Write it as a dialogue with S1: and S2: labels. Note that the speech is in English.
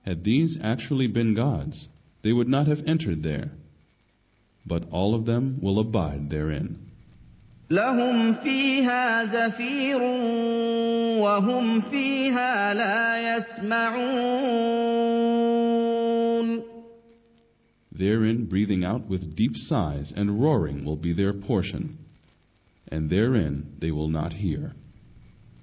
S1: Had these actually been gods, they would not have entered there. But all of them will abide therein.
S2: لهم فيها زفير وهم فيها لا يسمعون.
S1: Therein breathing out with deep sighs and roaring will be their portion, and therein they will not hear.